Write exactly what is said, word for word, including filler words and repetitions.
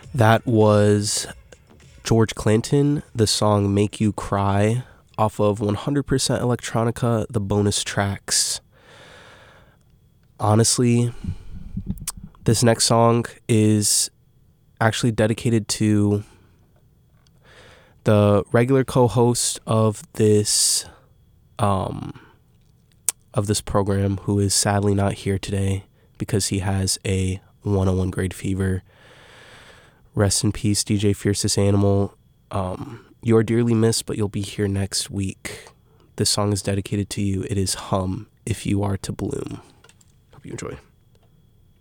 That was George Clinton, the song Make You Cry, off of one hundred percent Electronica, the bonus tracks. Honestly, this next song is actually dedicated to the regular co-host of this um, of this program, who is sadly not here today because he has a one oh one grade fever. Rest in peace, D J Fiercest Animal. Um, you are dearly missed, but you'll be here next week. This song is dedicated to you. It is Hum, If You Are to Bloom. Hope you enjoy.